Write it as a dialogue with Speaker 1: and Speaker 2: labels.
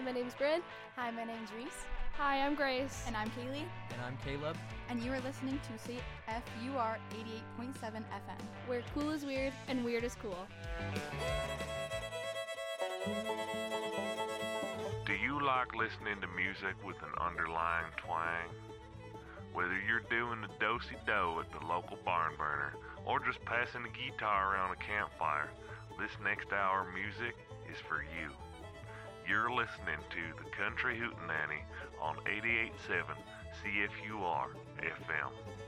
Speaker 1: my name's Bryn.
Speaker 2: Hi, my name's Reese.
Speaker 3: Hi, I'm Grace.
Speaker 2: And I'm Kaylee.
Speaker 4: And I'm Caleb.
Speaker 2: And you are listening to CFUR 88.7 FM.
Speaker 3: Where cool is weird and weird is cool.
Speaker 5: Do you like listening to music with an underlying twang? Whether you're doing the do-si-do at the local barn burner or just passing the guitar around a campfire, this next hour of music is for you. You're listening to the Country Hootenanny on 88.7 CFUR FM.